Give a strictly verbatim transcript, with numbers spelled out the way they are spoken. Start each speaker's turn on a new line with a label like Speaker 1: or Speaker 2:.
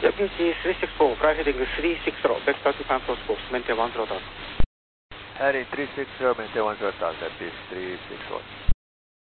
Speaker 1: Deputy three six four, fly heading three six zero, back thirty-five cross course, maintain one zero thousand.
Speaker 2: Heading three six zero, maintain one zero thousand, Peace three six one.